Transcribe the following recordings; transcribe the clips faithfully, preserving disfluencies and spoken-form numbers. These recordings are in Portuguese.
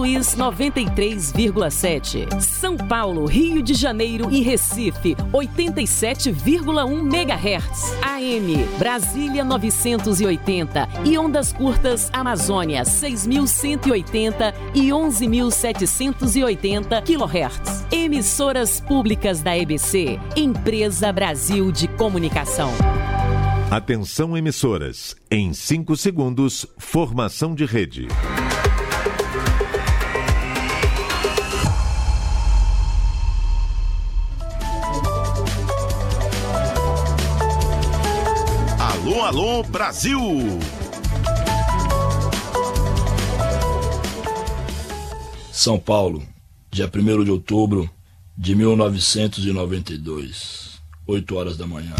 Luís noventa e três vírgula sete. São Paulo, Rio de Janeiro e Recife oitenta e sete vírgula um megahertz. A M Brasília novecentos e oitenta e ondas curtas Amazônia seis mil cento e oitenta e onze mil setecentos e oitenta quilohertz. Emissoras públicas da E B C, Empresa Brasil de Comunicação. Atenção emissoras, em cinco segundos, formação de rede. Alô, alô, Brasil! São Paulo, dia primeiro de outubro de mil novecentos e noventa e dois, oito horas da manhã.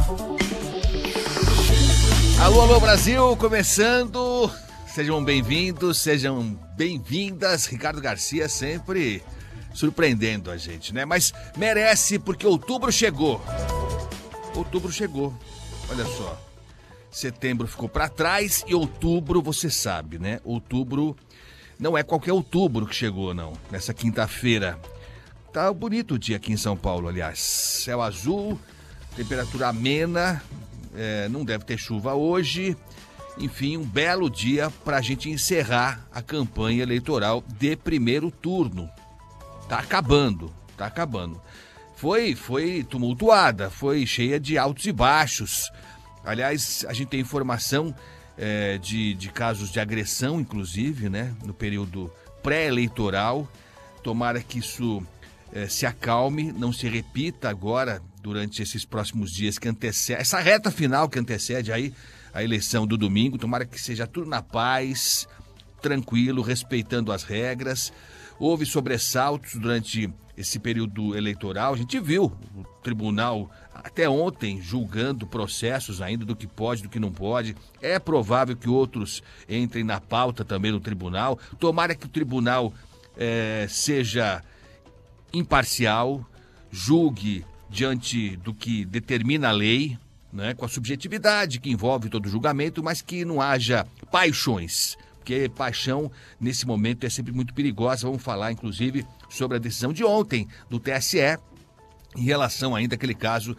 Alô, alô, Brasil, começando. Sejam bem-vindos, sejam bem-vindas. Ricardo Garcia sempre surpreendendo a gente, né? Mas merece, porque outubro chegou. Outubro chegou, olha só. Setembro ficou pra trás e outubro, você sabe, né? Outubro não é qualquer outubro que chegou, não. Nessa quinta-feira. Tá bonito o dia aqui em São Paulo, aliás. Céu azul, temperatura amena. É, não deve ter chuva hoje. Enfim, um belo dia para a gente encerrar a campanha eleitoral de primeiro turno. Tá acabando, tá acabando. Foi, foi tumultuada, foi cheia de altos e baixos. Aliás, a gente tem informação é, de, de casos de agressão, inclusive, né, no período pré-eleitoral. Tomara que isso é, se acalme, não se repita agora durante esses próximos dias que antecedem, essa reta final que antecede aí a eleição do domingo. Tomara que seja tudo na paz, tranquilo, respeitando as regras. Houve sobressaltos durante esse período eleitoral. A gente viu o tribunal até ontem julgando processos ainda do que pode, do que não pode. É provável que outros entrem na pauta também no tribunal. Tomara que o tribunal é, seja imparcial, julgue diante do que determina a lei, né, com a subjetividade que envolve todo o julgamento, mas que não haja paixões, porque paixão nesse momento é sempre muito perigosa. Vamos falar, inclusive, sobre a decisão de ontem do T S E em relação ainda àquele caso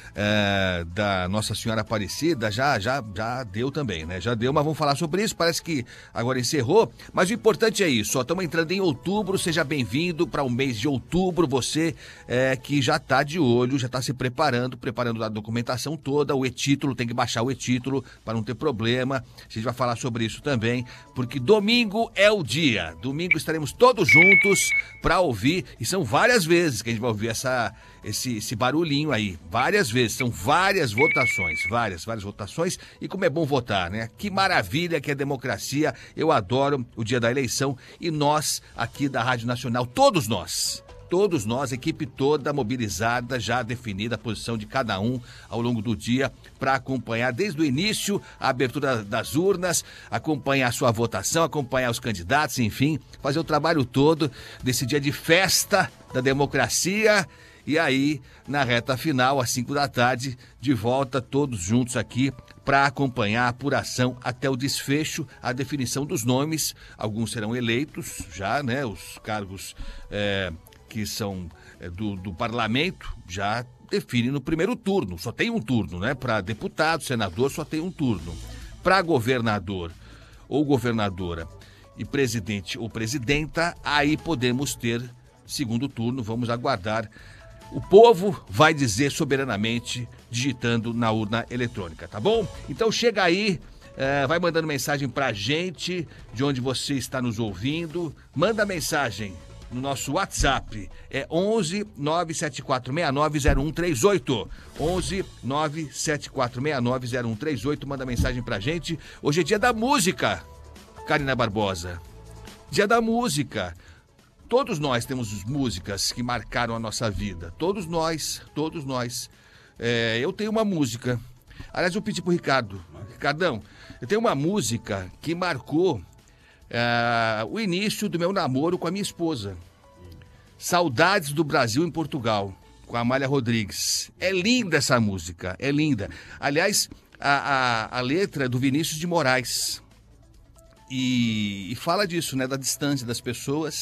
é, da Nossa Senhora Aparecida. Já, já, já deu também, né? Já deu, mas vamos falar sobre isso. Parece que agora encerrou, mas o importante é isso. Estamos entrando em outubro, seja bem-vindo para o mês de outubro. Você é, que já está de olho, já está se preparando, preparando a documentação toda, o e-título, tem que baixar o e-título para não ter problema. A gente vai falar sobre isso também, porque domingo é o dia. Domingo estaremos todos juntos para ouvir, e são várias vezes que a gente vai ouvir essa, esse, esse barulhinho aí, várias vezes. São várias votações, várias, várias votações. E como é bom votar, né? Que maravilha que é democracia. Eu adoro o dia da eleição. E nós, aqui da Rádio Nacional, todos nós, todos nós, equipe toda mobilizada, já definida a posição de cada um ao longo do dia, para acompanhar desde o início a abertura das urnas, acompanhar a sua votação, acompanhar os candidatos, enfim, fazer o trabalho todo desse dia de festa da democracia. E aí, na reta final, às cinco da tarde, de volta todos juntos aqui para acompanhar a apuração até o desfecho, a definição dos nomes. Alguns serão eleitos já, né? Os cargos é, que são é, do, do parlamento já definem no primeiro turno. Só tem um turno, né? Para deputado, senador, só tem um turno. Para governador ou governadora e presidente ou presidenta, aí podemos ter segundo turno. Vamos aguardar. O povo vai dizer soberanamente, digitando na urna eletrônica, tá bom? Então chega aí, é, vai mandando mensagem pra gente, de onde você está nos ouvindo. Manda mensagem no nosso WhatsApp, é onze nove sete quatro seis nove zero um três oito. onze nove sete quatro seis nove zero um três oito, manda mensagem pra gente. Hoje é dia da música, Karina Barbosa. Dia da música. Todos nós temos músicas que marcaram a nossa vida. Todos nós, todos nós. É, eu tenho uma música. Aliás, eu pedi pro Ricardo. Ricardão, eu tenho uma música que marcou é, o início do meu namoro com a minha esposa. Saudades do Brasil em Portugal, com a Amália Rodrigues. É linda essa música, é linda. Aliás, a, a, a letra é do Vinícius de Moraes. E, e fala disso, né, da distância das pessoas.